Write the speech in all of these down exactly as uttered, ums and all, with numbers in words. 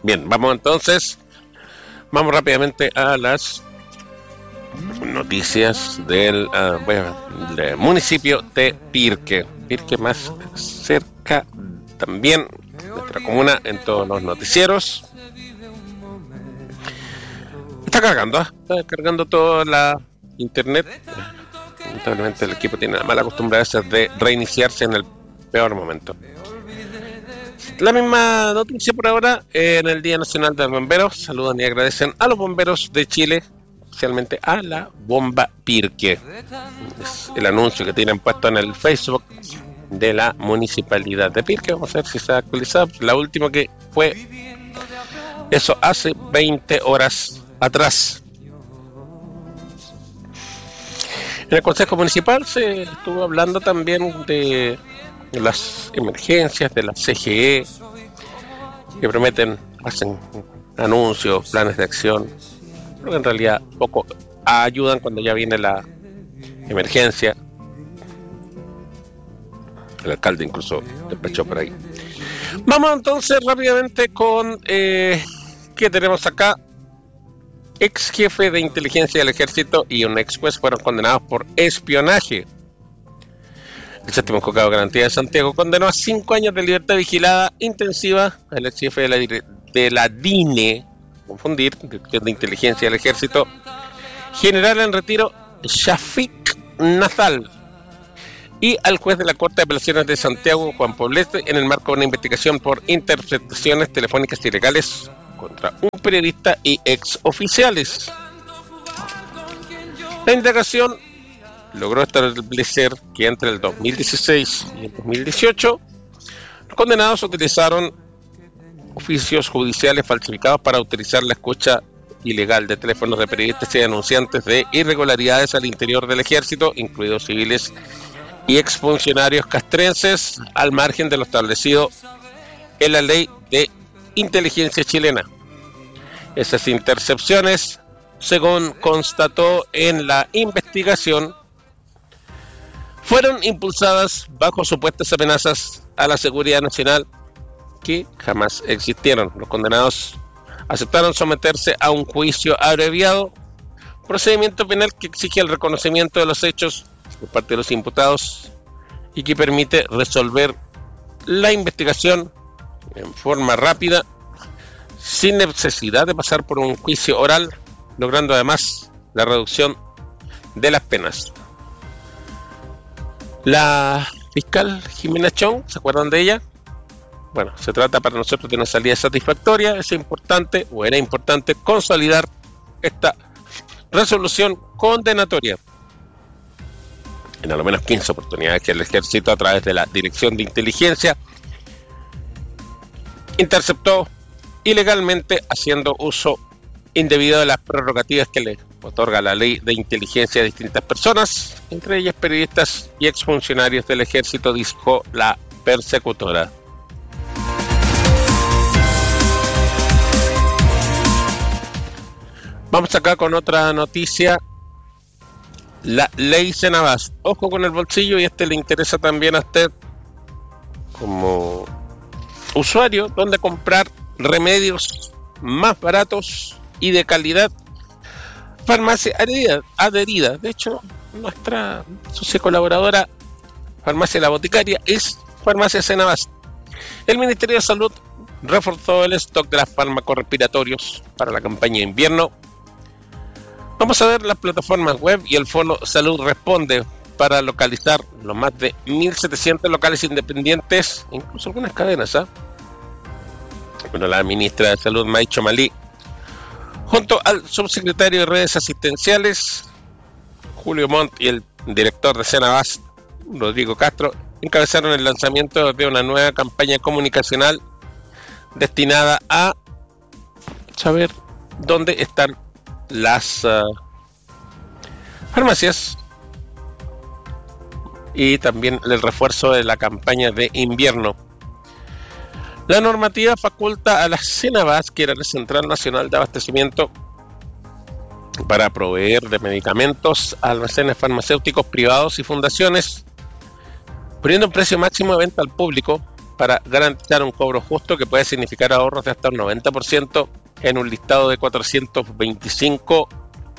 Bien, vamos entonces, vamos rápidamente a las noticias del, uh, bueno, del municipio de Pirque. Pirque más cerca también de nuestra comuna en todos los noticieros. Está cargando, ¿eh? Está cargando toda la internet. Lamentablemente el equipo tiene la mala costumbre a veces de reiniciarse en el peor momento. La misma noticia por ahora en el Día Nacional de los Bomberos. Saludan y agradecen a los bomberos de Chile, especialmente a la Bomba Pirque. Es el anuncio que tienen puesto en el Facebook de la Municipalidad de Pirque. Vamos a ver si está actualizado. La última que fue eso hace veinte horas atrás. En el Consejo Municipal se estuvo hablando también de las emergencias, de la C G E, que prometen, hacen anuncios, planes de acción, pero que en realidad poco ayudan cuando ya viene la emergencia. El alcalde incluso despachó por ahí. Vamos entonces rápidamente con eh, ¿qué tenemos acá? Ex jefe de inteligencia del ejército y un ex juez fueron condenados por espionaje. El séptimo juzgado de garantía de Santiago condenó a cinco años de libertad vigilada intensiva al ex jefe de la, de la D I N E, confundir, Dirección de Inteligencia del Ejército, general en retiro Shafik Nazal, y al juez de la Corte de Apelaciones de Santiago, Juan Poblete, en el marco de una investigación por interceptaciones telefónicas ilegales contra un periodista y ex oficiales. La indagación logró establecer que entre el dos mil dieciséis y el dos mil dieciocho los condenados utilizaron oficios judiciales falsificados para utilizar la escucha ilegal de teléfonos de periodistas y denunciantes de irregularidades al interior del ejército, incluidos civiles y exfuncionarios castrenses, al margen de lo establecido en la ley de inteligencia chilena. Esas intercepciones, según constató en la investigación, fueron impulsadas bajo supuestas amenazas a la seguridad nacional que jamás existieron. Los condenados aceptaron someterse a un juicio abreviado, procedimiento penal que exige el reconocimiento de los hechos por parte de los imputados y que permite resolver la investigación en forma rápida, sin necesidad de pasar por un juicio oral, logrando además la reducción de las penas. La fiscal Jimena Chong, ¿se acuerdan de ella? Bueno, se trata para nosotros de una salida satisfactoria. Es importante, o era importante, consolidar esta resolución condenatoria en al menos quince oportunidades que el ejército, a través de la Dirección de Inteligencia, interceptó ilegalmente, haciendo uso indebido de las prerrogativas que le otorga la ley de inteligencia a distintas personas, entre ellas periodistas y exfuncionarios del ejército, dijo la persecutora. Vamos acá con otra noticia. La ley Senabast. Ojo con el bolsillo, y este le interesa también a usted como usuario, donde comprar remedios más baratos y de calidad. Farmacia adherida, adherida. De hecho, nuestra socia colaboradora, Farmacia La Boticaria, es Farmacia Senabast. El Ministerio de Salud reforzó el stock de los fármacos respiratorios para la campaña de invierno. Vamos a ver las plataformas web y el Foro Salud Responde para localizar los más de mil setecientos locales independientes, incluso algunas cadenas, ¿eh? Bueno, la ministra de Salud, Maicho Malí, junto al subsecretario de Redes Asistenciales, Julio Montt, y el director de Senabast, Rodrigo Castro, encabezaron el lanzamiento de una nueva campaña comunicacional destinada a saber dónde están las uh, farmacias, y también el refuerzo de la campaña de invierno. La normativa faculta a la Senabast, que era la Central Nacional de Abastecimiento, para proveer de medicamentos a almacenes farmacéuticos privados y fundaciones, poniendo un precio máximo de venta al público para garantizar un cobro justo que puede significar ahorros de hasta un noventa por ciento en un listado de cuatrocientos veinticinco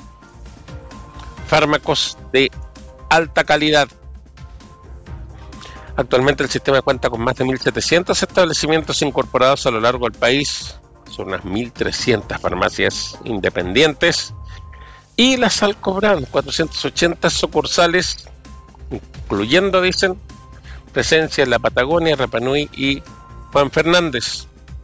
fármacos de alta calidad. Actualmente el sistema cuenta con más de mil setecientos establecimientos incorporados a lo largo del país, son unas mil trescientas farmacias independientes, y la Salcobran, cuatrocientas ochenta sucursales, incluyendo, dicen, presencia en la Patagonia, Rapa Nui y Juan Fernández.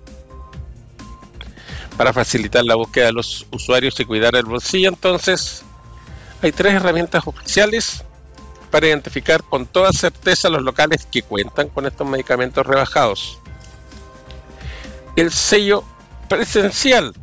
Para facilitar la búsqueda de los usuarios y cuidar el bolsillo, entonces, hay tres herramientas oficiales para identificar con toda certeza los locales que cuentan con estos medicamentos rebajados. El sello presencial,